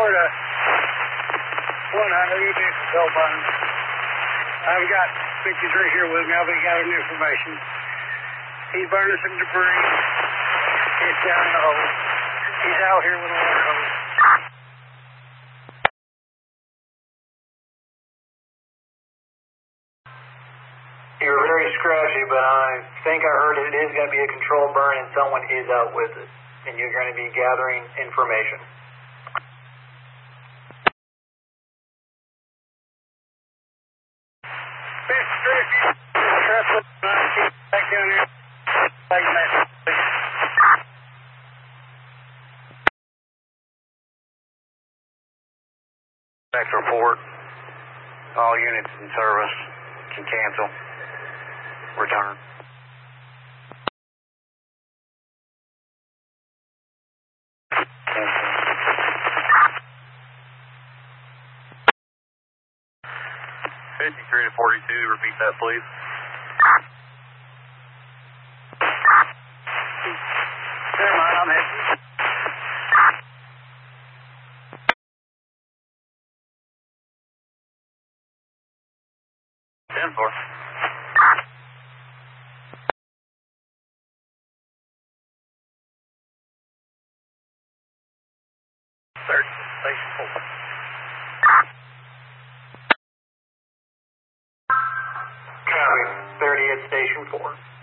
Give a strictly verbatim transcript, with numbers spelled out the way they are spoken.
to one hundred, you need to go burn. I've got fifty-three here with me. I'll be gathering information. He's burning some debris. It's down in the hole. He's out here with a water hose. You're very scratchy, but I think I heard it is going to be a controlled burn and someone is out with it. And you're going to be gathering information. Back down here. Next report. All units in service can cancel. Return. fifty-three to forty-two, repeat that, please. Never mind, I'm heading. ten four. Third, station four. Copy. thirty at station four.